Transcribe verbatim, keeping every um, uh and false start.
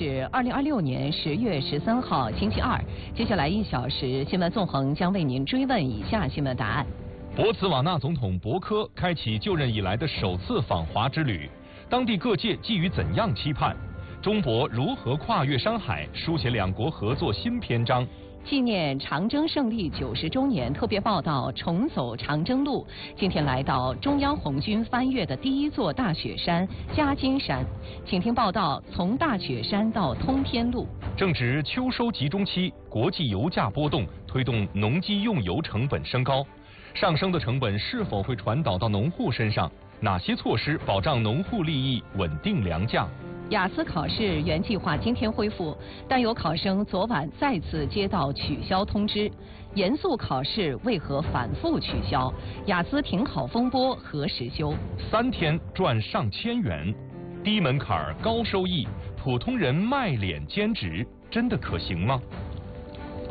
是二零二六年十月十三号星期二。接下来一小时，新闻纵横将为您追问以下新闻答案： 博茨瓦纳总统博科开启就任以来的首次访华之旅，当地各界寄予怎样期盼？中博如何跨越山海，书写两国合作新篇章？ 纪念长征胜利九十周年特别报道重走长征路，今天来到中央红军翻越的第一座大雪山嘉金山，请听报道从大雪山到通天路。 正值秋收集中期，国际油价波动推动农机用油成本升高，上升的成本是否会传导到农户身上？哪些措施保障农户利益、稳定粮价？ 雅思考试原计划今天恢复，但有考生昨晚再次接到取消通知。严肃考试为何反复取消？雅思停考风波何时休？ 三天赚上千元，低门槛高收益，普通人卖脸兼职真的可行吗？